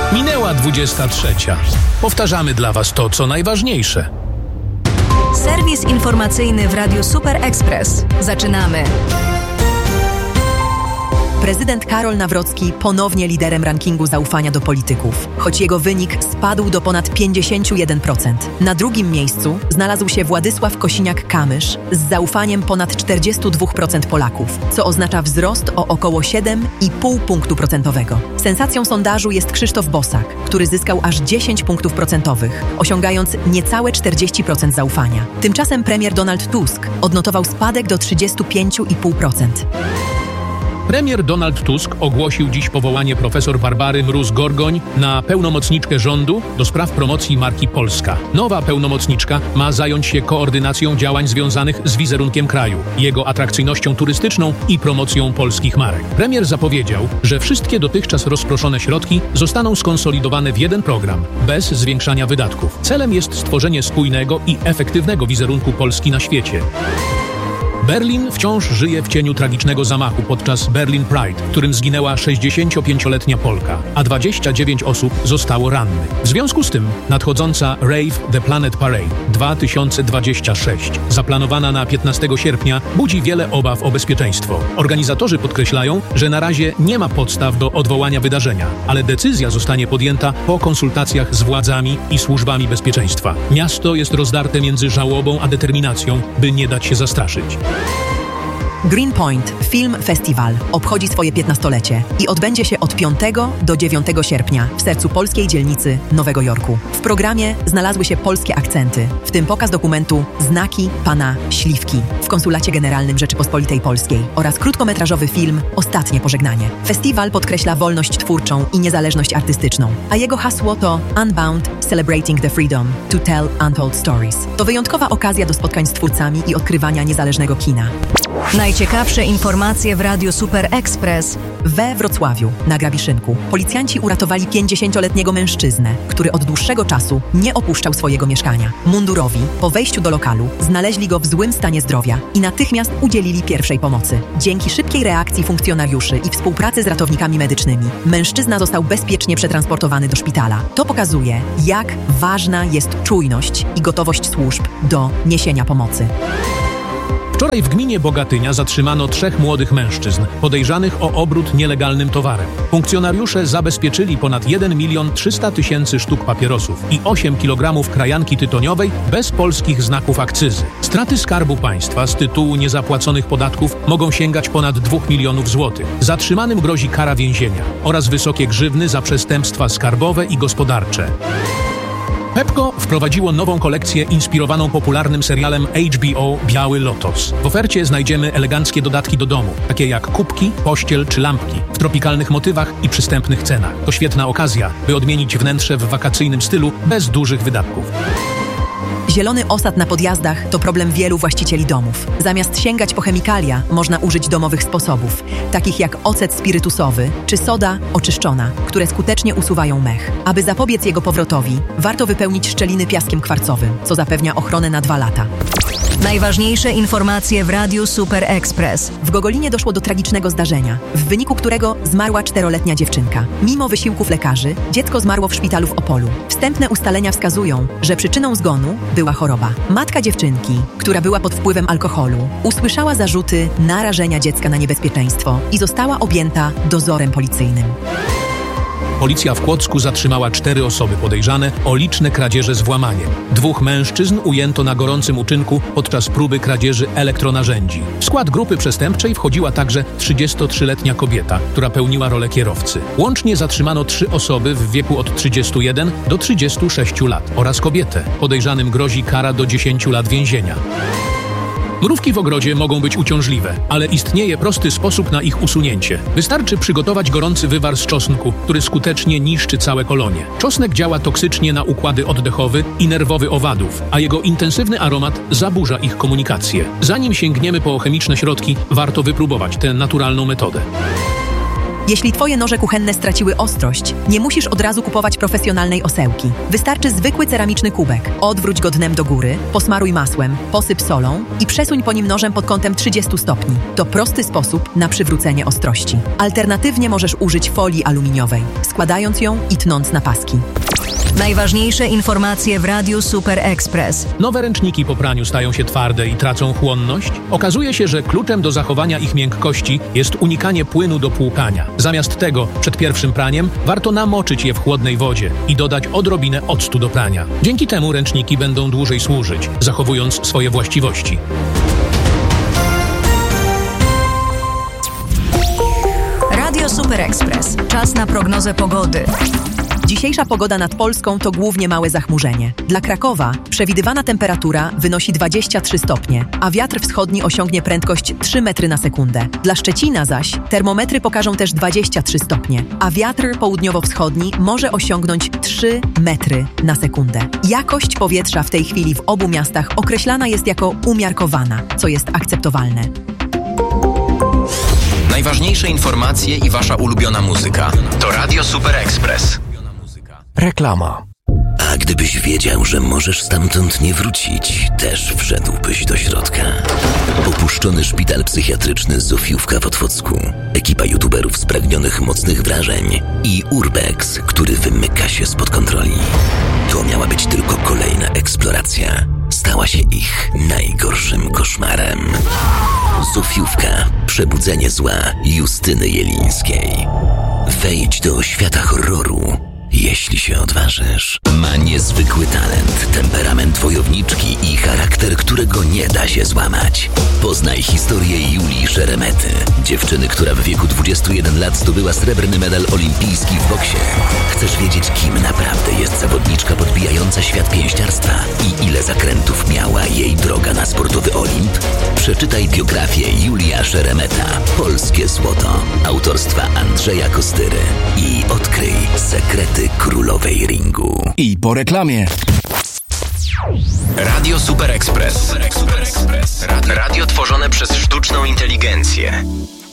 Minęła 23. Powtarzamy dla Was to, co najważniejsze. Serwis informacyjny w Radiu Super Express. Zaczynamy. Prezydent Karol Nawrocki ponownie liderem rankingu zaufania do polityków, choć jego wynik spadł do ponad 51%. Na drugim miejscu znalazł się Władysław Kosiniak-Kamysz z zaufaniem ponad 42% Polaków, co oznacza wzrost o około 7,5 punktu procentowego. Sensacją sondażu jest Krzysztof Bosak, który zyskał aż 10 punktów procentowych, osiągając niecałe 40% zaufania. Tymczasem premier Donald Tusk odnotował spadek do 35,5%. Premier Donald Tusk ogłosił dziś powołanie profesor Barbary Mróz-Gorgoń na pełnomocniczkę rządu do spraw promocji marki Polska. Nowa pełnomocniczka ma zająć się koordynacją działań związanych z wizerunkiem kraju, jego atrakcyjnością turystyczną i promocją polskich marek. Premier zapowiedział, że wszystkie dotychczas rozproszone środki zostaną skonsolidowane w jeden program, bez zwiększania wydatków. Celem jest stworzenie spójnego i efektywnego wizerunku Polski na świecie. Berlin wciąż żyje w cieniu tragicznego zamachu podczas Berlin Pride, w którym zginęła 65-letnia Polka, a 29 osób zostało rannych. W związku z tym nadchodząca Rave the Planet Parade 2026, zaplanowana na 15 sierpnia, budzi wiele obaw o bezpieczeństwo. Organizatorzy podkreślają, że na razie nie ma podstaw do odwołania wydarzenia, ale decyzja zostanie podjęta po konsultacjach z władzami i służbami bezpieczeństwa. Miasto jest rozdarte między żałobą a determinacją, by nie dać się zastraszyć. Greenpoint Film Festival obchodzi swoje 15-lecie i odbędzie się od 5 do 9 sierpnia w sercu polskiej dzielnicy Nowego Jorku. W programie znalazły się polskie akcenty, w tym pokaz dokumentu Znaki Pana Śliwki w Konsulacie Generalnym Rzeczypospolitej Polskiej oraz krótkometrażowy film Ostatnie pożegnanie. Festiwal podkreśla wolność twórczą i niezależność artystyczną, a jego hasło to Unbound Celebrating the Freedom to Tell Untold Stories. To wyjątkowa okazja do spotkań z twórcami i odkrywania niezależnego kina. Najciekawsze informacje w Radiu Super Express. We Wrocławiu, na Grabiszynku, policjanci uratowali 50-letniego mężczyznę, który od dłuższego czasu nie opuszczał swojego mieszkania. Mundurowi po wejściu do lokalu znaleźli go w złym stanie zdrowia i natychmiast udzielili pierwszej pomocy. Dzięki szybkiej reakcji funkcjonariuszy i współpracy z ratownikami medycznymi, mężczyzna został bezpiecznie przetransportowany do szpitala. To pokazuje, jak ważna jest czujność i gotowość służb do niesienia pomocy. Wczoraj w gminie Bogatynia zatrzymano 3 młodych mężczyzn podejrzanych o obrót nielegalnym towarem. Funkcjonariusze zabezpieczyli ponad 1 300 000 sztuk papierosów i 8 kg krajanki tytoniowej bez polskich znaków akcyzy. Straty Skarbu Państwa z tytułu niezapłaconych podatków mogą sięgać ponad 2 milionów złotych. Zatrzymanym grozi kara więzienia oraz wysokie grzywny za przestępstwa skarbowe i gospodarcze. Pepco wprowadziło nową kolekcję inspirowaną popularnym serialem HBO Biały Lotos. W ofercie znajdziemy eleganckie dodatki do domu, takie jak kubki, pościel czy lampki, w tropikalnych motywach i przystępnych cenach. To świetna okazja, by odmienić wnętrze w wakacyjnym stylu bez dużych wydatków. Zielony osad na podjazdach to problem wielu właścicieli domów. Zamiast sięgać po chemikalia, można użyć domowych sposobów, takich jak ocet spirytusowy czy soda oczyszczona, które skutecznie usuwają mech. Aby zapobiec jego powrotowi, warto wypełnić szczeliny piaskiem kwarcowym, co zapewnia ochronę na 2 lata. Najważniejsze informacje w Radiu Super Express. W Gogolinie doszło do tragicznego zdarzenia, w wyniku którego zmarła 4-letnia dziewczynka. Mimo wysiłków lekarzy, dziecko zmarło w szpitalu w Opolu. Wstępne ustalenia wskazują, że przyczyną zgonu była choroba. Matka dziewczynki, która była pod wpływem alkoholu, usłyszała zarzuty narażenia dziecka na niebezpieczeństwo i została objęta dozorem policyjnym. Policja w Kłodzku zatrzymała 4 osoby podejrzane o liczne kradzieże z włamaniem. 2 mężczyzn ujęto na gorącym uczynku podczas próby kradzieży elektronarzędzi. W skład grupy przestępczej wchodziła także 33-letnia kobieta, która pełniła rolę kierowcy. Łącznie zatrzymano 3 osoby w wieku od 31 do 36 lat oraz kobietę. Podejrzanym grozi kara do 10 lat więzienia. Mrówki w ogrodzie mogą być uciążliwe, ale istnieje prosty sposób na ich usunięcie. Wystarczy przygotować gorący wywar z czosnku, który skutecznie niszczy całe kolonie. Czosnek działa toksycznie na układy oddechowy i nerwowy owadów, a jego intensywny aromat zaburza ich komunikację. Zanim sięgniemy po chemiczne środki, warto wypróbować tę naturalną metodę. Jeśli twoje noże kuchenne straciły ostrość, nie musisz od razu kupować profesjonalnej osełki. Wystarczy zwykły ceramiczny kubek. Odwróć go dnem do góry, posmaruj masłem, posyp solą i przesuń po nim nożem pod kątem 30 stopni. To prosty sposób na przywrócenie ostrości. Alternatywnie możesz użyć folii aluminiowej, składając ją i tnąc na paski. Najważniejsze informacje w Radiu Super Express. Nowe ręczniki po praniu stają się twarde i tracą chłonność? Okazuje się, że kluczem do zachowania ich miękkości jest unikanie płynu do płukania. Zamiast tego, przed pierwszym praniem, warto namoczyć je w chłodnej wodzie i dodać odrobinę octu do prania. Dzięki temu ręczniki będą dłużej służyć, zachowując swoje właściwości. Radio Super Express. Czas na prognozę pogody. Dzisiejsza pogoda nad Polską to głównie małe zachmurzenie. Dla Krakowa przewidywana temperatura wynosi 23 stopnie, a wiatr wschodni osiągnie prędkość 3 metry na sekundę. Dla Szczecina zaś termometry pokażą też 23 stopnie, a wiatr południowo-wschodni może osiągnąć 3 metry na sekundę. Jakość powietrza w tej chwili w obu miastach określana jest jako umiarkowana, co jest akceptowalne. Najważniejsze informacje i wasza ulubiona muzyka to Radio Super Express. Reklama. A gdybyś wiedział, że możesz stamtąd nie wrócić, też wszedłbyś do środka. Opuszczony szpital psychiatryczny Zofiówka w Otwocku, ekipa youtuberów spragnionych mocnych wrażeń i Urbex, który wymyka się spod kontroli. To miała być tylko kolejna eksploracja. Stała się ich najgorszym koszmarem. Zofiówka. Przebudzenie zła Justyny Jelińskiej. Wejdź do świata horroru, jeśli się odważysz. Ma niezwykły talent, temperament wojowniczki i charakter, którego nie da się złamać. Poznaj historię Julii Szeremety, dziewczyny, która w wieku 21 lat zdobyła srebrny medal olimpijski w boksie. Chcesz wiedzieć, kim naprawdę jest zawodniczka podbijająca świat pięściarstwa i ile zakrętów miała jej droga na sportowy Olimp? Przeczytaj biografię Julia Szeremeta, Polskie Złoto, autorstwa Andrzeja Kostyry i odkryj sekrety królowej ringu. I po reklamie. Radio Super Express. Radio tworzone przez sztuczną inteligencję.